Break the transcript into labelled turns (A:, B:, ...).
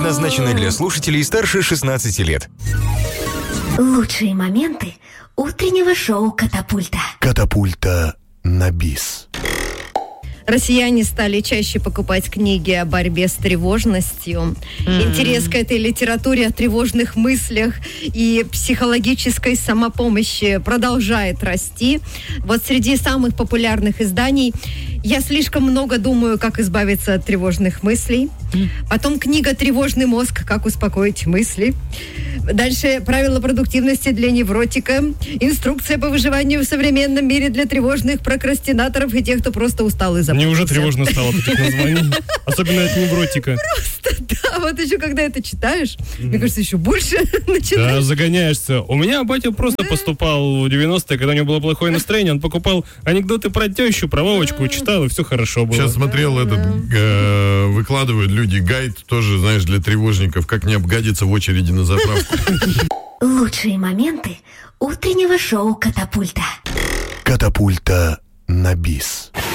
A: предназначены для слушателей старше 16 лет.
B: Лучшие моменты утреннего шоу «Катапульта».
C: Катапульта на бис.
D: Россияне стали чаще покупать книги о борьбе с тревожностью. Интерес к этой литературе о тревожных мыслях и психологической самопомощи продолжает расти. Вот среди самых популярных изданий «Я слишком много думаю, как избавиться от тревожных мыслей». Потом книга «Тревожный мозг. Как успокоить мысли». Дальше «Правила продуктивности для невротика». Инструкция по выживанию в современном мире для тревожных прокрастинаторов и тех, кто просто устал и запутался.
E: Мне уже тревожно стало от этих названий. Особенно от невротика.
D: Просто, да, вот еще когда это читаешь, мне кажется, еще больше начинаешь.
E: Да, загоняешься. У меня батя просто поступал в 90-е, когда у него было плохое настроение, он покупал анекдоты про тещу, про Вовочку, читал, и все хорошо было.
F: Сейчас смотрел выкладывают люди гайд тоже, знаешь, для тревожников, как не обгадиться в очереди на заправку.
B: Лучшие моменты утреннего шоу «Катапульта».
C: Катапульта на бис.